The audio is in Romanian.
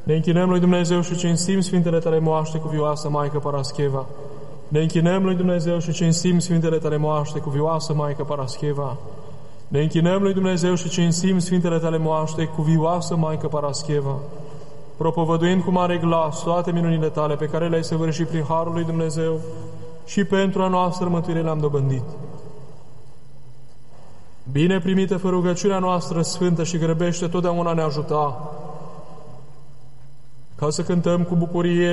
Ne închinăm lui Dumnezeu și cinstim Sfintele Tale moaște cuvioasă Maică Parascheva. Ne închinăm lui Dumnezeu și cinstim Sfintele Tale moaște cuvioasă Maică Parascheva. Ne închinăm lui Dumnezeu și cinstim Sfintele Tale moaște cuvioasă Maică Parascheva, propovăduind cu mare glas toate minunile Tale pe care le-ai săvârșit prin harul lui Dumnezeu și pentru a noastră mântuire le-am dobândit. Bine primită fă rugăciunea noastră sfântă și grăbește totdeauna ne ajuta, ca să cântăm cu bucurie